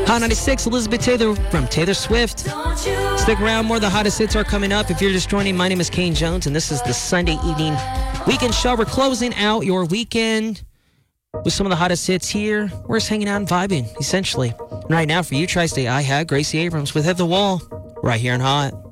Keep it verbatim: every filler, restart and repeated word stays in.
Hot ninety-six, Elizabeth Taylor from Taylor Swift. Stick around, more of the hottest hits are coming up. If you're just joining, my name is Kane Jones, and this is the Sunday evening weekend show. We're closing out your weekend with some of the hottest hits here. We're just hanging out and vibing, essentially. And right now, for you, Tri-State, I have Gracie Abrams with Hit the Wall right here in Hot.